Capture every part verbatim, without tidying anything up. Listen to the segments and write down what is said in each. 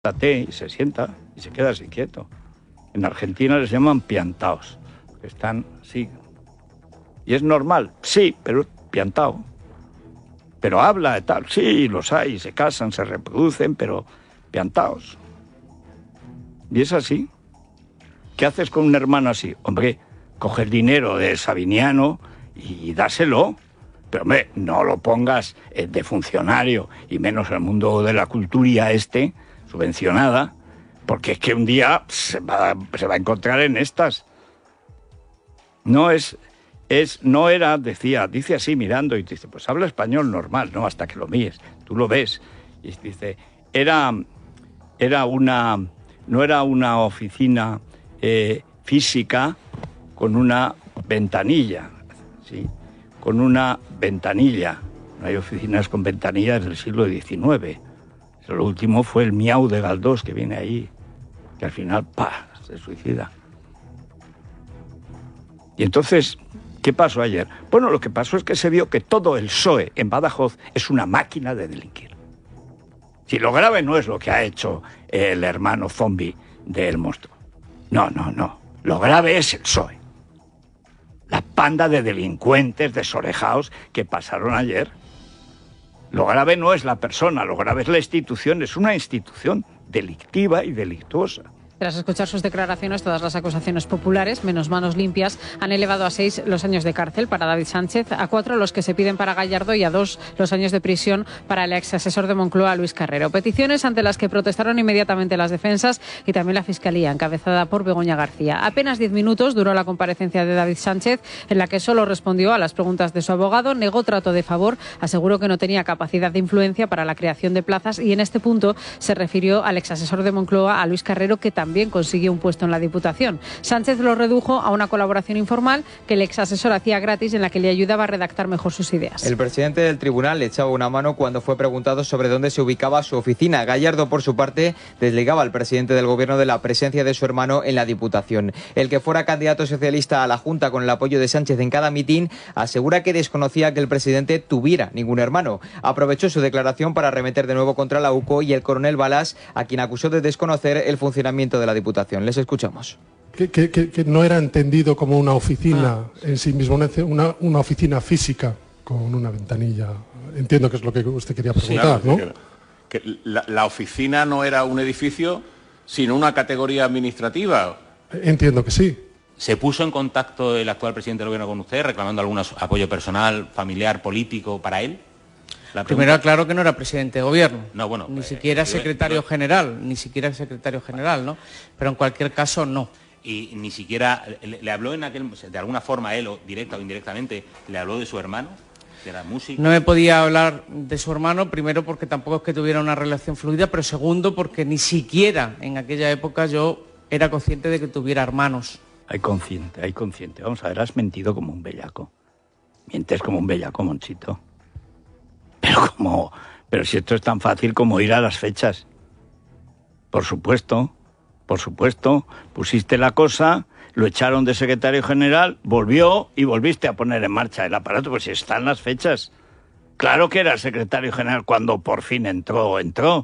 y se sienta y se queda así quieto. En Argentina les llaman piantaos, que están así. Y es normal, sí, pero piantao. Pero habla y tal, sí, los hay, se casan, se reproducen, pero piantaos. Y es así. ¿Qué haces con un hermano así? Hombre, coger dinero de Sabiniano y dáselo. Pero, hombre, no lo pongas de funcionario, y menos en el mundo de la cultura este, subvencionada, porque es que un día se va, se va a encontrar en estas. No es, es, no era, decía, dice así mirando, y dice, pues habla español normal, ¿no? Hasta que lo mires, tú lo ves. Y dice, era, era una, no era una oficina eh, física con una ventanilla, ¿sí? Con una ventanilla. No hay oficinas con ventanillas del siglo diecinueve. Lo último fue el Miau de Galdós, que viene ahí, que al final, ¡pah!, se suicida. Y entonces, ¿qué pasó ayer? Bueno, lo que pasó es que se vio que todo el P S O E en Badajoz es una máquina de delinquir. Si lo grave no es lo que ha hecho el hermano zombie del monstruo. No, no, no. Lo grave es el P S O E. La panda de delincuentes desorejados que pasaron ayer. Lo grave no es la persona, lo grave es la institución. Es una institución delictiva y delictuosa. Tras escuchar sus declaraciones, todas las acusaciones populares, menos manos limpias, han elevado a seis los años de cárcel para David Sánchez, a cuatro los que se piden para Gallardo y a dos los años de prisión para el ex asesor de Moncloa, Luis Carrero. Peticiones ante las que protestaron inmediatamente las defensas y también la Fiscalía, encabezada por Begoña García. Apenas diez minutos duró la comparecencia de David Sánchez, en la que solo respondió a las preguntas de su abogado, negó trato de favor, aseguró que no tenía capacidad de influencia para la creación de plazas y en este punto se refirió al ex asesor de Moncloa, a Luis Carrero, que también También consiguió un puesto en la Diputación. Sánchez lo redujo a una colaboración informal que el ex asesor hacía gratis, en la que le ayudaba a redactar mejor sus ideas. El presidente del tribunal le echaba una mano cuando fue preguntado sobre dónde se ubicaba su oficina. Gallardo, por su parte, desligaba al presidente del gobierno de la presencia de su hermano en la Diputación. El que fuera candidato socialista a la Junta con el apoyo de Sánchez en cada mitin asegura que desconocía que el presidente tuviera ningún hermano. Aprovechó su declaración para arremeter de nuevo contra la U C O y el coronel Balas, a quien acusó de desconocer el funcionamiento de la Diputación. Les escuchamos. Que, que, que, que no era entendido como una oficina ah. en sí mismo, una, una oficina física con una ventanilla. Entiendo que es lo que usted quería preguntar, sí, claro, ¿no? Que, que la, la oficina no era un edificio, sino una categoría administrativa. Entiendo que sí. ¿Se puso en contacto el actual presidente del gobierno con usted, reclamando algún apoyo personal, familiar, político para él? Primero aclaro que no era presidente de gobierno, no, bueno, ni eh, siquiera eh, secretario eh, general, ni siquiera secretario general, ¿no? Pero en cualquier caso, no. Y ni siquiera, le, le habló en aquel, de alguna forma él, o directa o indirectamente, le habló de su hermano, de la música. No me podía hablar de su hermano, primero porque tampoco es que tuviera una relación fluida, pero segundo porque ni siquiera en aquella época yo era consciente de que tuviera hermanos. Hay consciente, hay consciente. Vamos a ver, has mentido como un bellaco. Mientes como un bellaco, Monchito. Pero como, pero si esto es tan fácil como ir a las fechas. Por supuesto, por supuesto, pusiste la cosa, lo echaron de secretario general, volvió y volviste a poner en marcha el aparato, pues si están las fechas. Claro que era el secretario general cuando por fin entró, entró.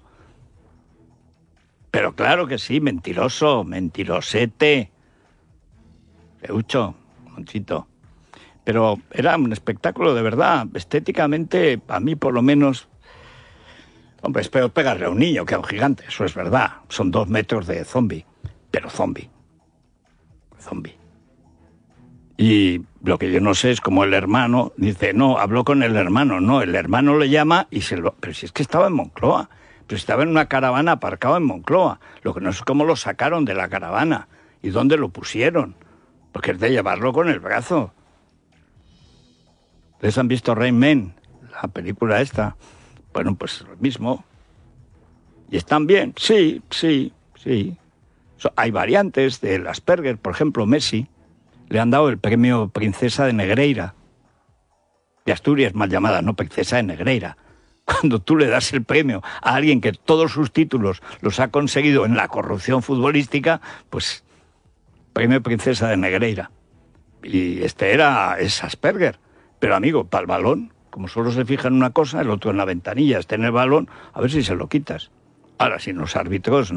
Pero claro que sí, mentiroso, mentirosete. Peucho, Monchito. Pero era un espectáculo de verdad. Estéticamente, a mí por lo menos... Hombre, es peor pegarle a un niño que a un gigante, eso es verdad. Son dos metros de zombie, pero zombie. Zombie. Y lo que yo no sé es como el hermano dice, no, habló con el hermano. No, el hermano le llama y se lo... Pero si es que estaba en Moncloa. Pero estaba en una caravana aparcado en Moncloa. Lo que no sé cómo lo sacaron de la caravana y dónde lo pusieron. Porque es de llevarlo con el brazo. ¿Ustedes han visto Rain Man, la película esta? Bueno, pues lo mismo. ¿Y están bien? Sí, sí, sí. So, hay variantes del Asperger, por ejemplo, Messi le han dado el premio Princesa de Negreira. De Asturias, mal llamada, no Princesa de Negreira. Cuando tú le das el premio a alguien que todos sus títulos los ha conseguido en la corrupción futbolística, pues premio Princesa de Negreira. Y este era, es Asperger. Pero amigo, para el balón, como solo se fija en una cosa, el otro en la ventanilla, está en el balón, a ver si se lo quitas. Ahora, sin los árbitros